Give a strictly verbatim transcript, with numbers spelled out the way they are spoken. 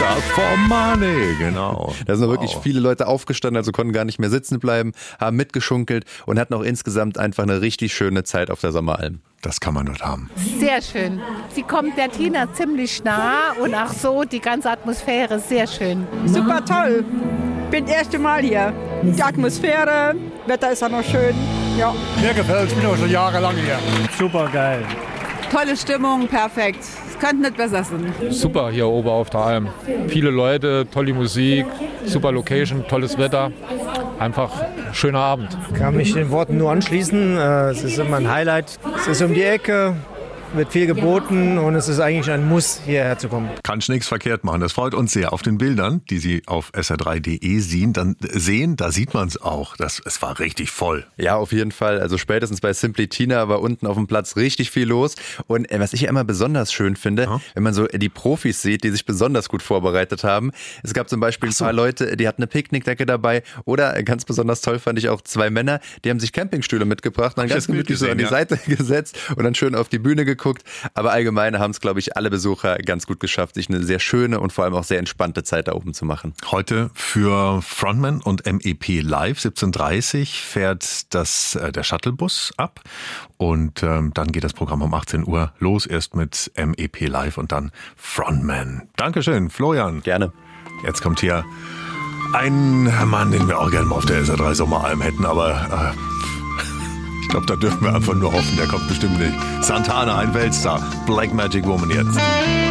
Start for Money, genau. Da sind wow. wirklich viele Leute aufgestanden, also konnten gar nicht mehr sitzen bleiben, haben mitgeschunkelt und hatten auch insgesamt einfach eine richtig schöne Zeit auf der Sommeralm. Das kann man dort haben. Sehr schön. Sie kommt der Tina ziemlich nah und auch so die ganze Atmosphäre ist sehr schön. Super toll. Bin das erste Mal hier. Die Atmosphäre, Wetter ist auch noch schön. Ja. Mir gefällt es, ich bin auch schon jahrelang hier. Super geil. Tolle Stimmung, perfekt. Es könnte nicht besser sein. Super hier oben auf der Alm. Viele Leute, tolle Musik, super Location, tolles Wetter. Einfach schöner Abend. Ich kann mich den Worten nur anschließen. Es ist immer ein Highlight. Es ist um die Ecke. Wird viel geboten und es ist eigentlich ein Muss, hierher zu kommen. Kannst nichts verkehrt machen. Das freut uns sehr. Auf den Bildern, die Sie auf S R drei punkt de sehen, dann sehen, da sieht man es auch. Das, es war richtig voll. Ja, auf jeden Fall. Also spätestens bei Simply Tina war unten auf dem Platz richtig viel los. Und was ich ja immer besonders schön finde, ja. wenn man so die Profis sieht, die sich besonders gut vorbereitet haben. Es gab zum Beispiel ein so. paar Leute, die hatten eine Picknickdecke dabei. Oder ganz besonders toll fand ich auch zwei Männer, die haben sich Campingstühle mitgebracht und dann ganz gemütlich so an die ja. Seite gesetzt und dann schön auf die Bühne geguckt. Aber allgemein haben es, glaube ich, alle Besucher ganz gut geschafft, sich eine sehr schöne und vor allem auch sehr entspannte Zeit da oben zu machen. Heute für Frontman und M E P Live, siebzehn Uhr dreißig fährt das, äh, der Shuttlebus ab und ähm, dann geht das Programm um achtzehn Uhr los, erst mit M E P Live und dann Frontman. Dankeschön, Florian. Gerne. Jetzt kommt hier ein Mann, den wir auch gerne mal auf der S R drei Sommeralm hätten, aber... Äh, Ich glaube, da dürfen wir einfach nur hoffen, der kommt bestimmt nicht. Santana, ein Weltstar. Black Magic Woman jetzt.